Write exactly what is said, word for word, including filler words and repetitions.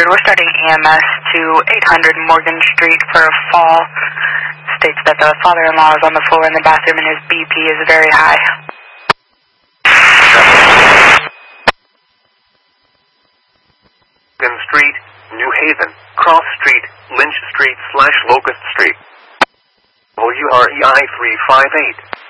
hundred. We're starting E M S to eight hundred Morgan Street for a fall. States that the father-in-law is on the floor in the bathroom and his B P is very high. Morgan Street, New Haven, Cross Street, Lynch Street slash Locust Street. O U R E I three five eight.